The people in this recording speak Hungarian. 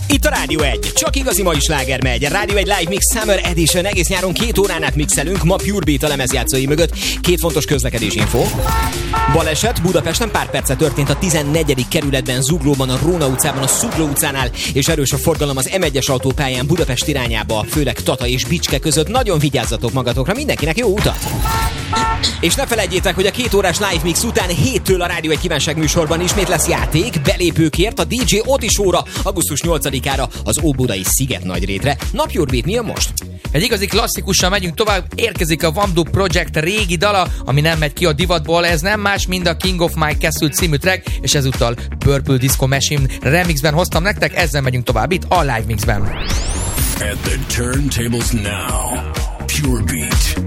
Itt a Rádió 1. Csak igazi mai sláger megy. Rádió 1 Live Mix Summer Edition. Egész nyáron 2 órán át mixelünk. Ma Pure Beat a lemezjátszói mögött. 2 fontos közlekedés info. Baleset Budapesten pár perce történt a 14. kerületben, Zuglóban, a Róna utcában, a Szugló utcánál, és erős a forgalom az M1-es autópályán Budapest irányába, főleg Tata és Bicske között. Nagyon vigyázzatok magatokra, mindenkinek jó utat! És ne felejtjétek, hogy a 2 órás live mix után 7-től a Rádió 1 kívánságműsorban ismét lesz játék, belépőkért a DJ Oti Show-ra augusztus 8-ára az Óbudai Sziget Nagyrétre. Na, Pure Beat, mi a most? Egy igazi klasszikussal megyünk tovább, érkezik a Vamdu Project régi dala, ami nem megy ki a divatból, ez nem más, mint a King of My Castle című track, és ezúttal Purple Disco Machine remixben hoztam nektek, ezzel megyünk tovább itt a live mixben. At the turntables now, Pure Beat.